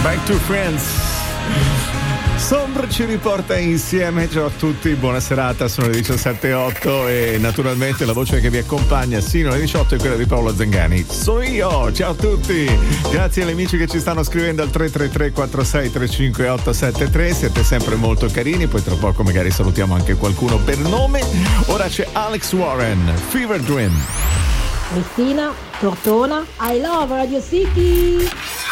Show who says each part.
Speaker 1: Back to Friends. Sombra ci riporta insieme. Ciao a tutti, buona serata, sono le 17:08 e naturalmente la voce che vi accompagna sino alle 18 è quella di Paolo Zengani. Sono io, ciao a tutti. Grazie agli amici che ci stanno scrivendo al 333 46 35 873, siete sempre molto carini, poi tra poco magari salutiamo anche qualcuno per nome. Ora c'è Alex Warren, Fever Dream.
Speaker 2: Messina, Tortona, I love Radio City.